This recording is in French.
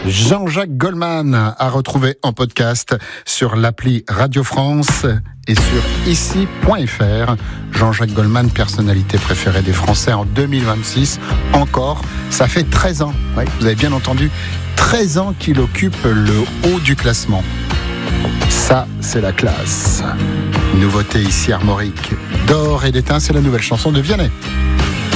Jean-Jacques Goldman à retrouver en podcast sur l'appli Radio France et sur ici.fr. Jean-Jacques Goldman, personnalité préférée des Français en 2026. Encore, ça fait 13 ans, oui, vous avez bien entendu, 13 ans qu'il occupe le haut du classement. Ça, c'est la classe. Nouveauté ici, Armorique d'or et d'étain, c'est la nouvelle chanson de Vianney.